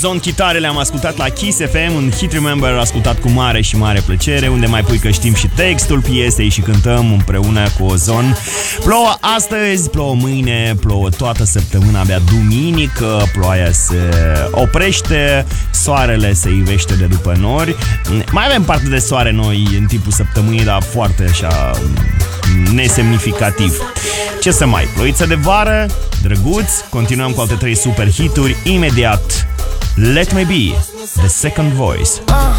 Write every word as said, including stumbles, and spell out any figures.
Ozon Chitare le-am ascultat la Kiss F M, un Hit Remember ascultat cu mare și mare plăcere, unde mai pui că știm și textul piesei și cântăm împreună cu Ozon. Plouă astăzi, plouă mâine, plouă toată săptămâna, abia duminică ploaia se oprește, soarele se ivește de după nori. Mai avem parte de soare noi în timpul săptămânii, dar foarte așa nesemnificativ. Ce să mai, ploiță de vară, drăguț. Continuăm cu alte trei super hituri imediat. Let Me Be, The Second Voice.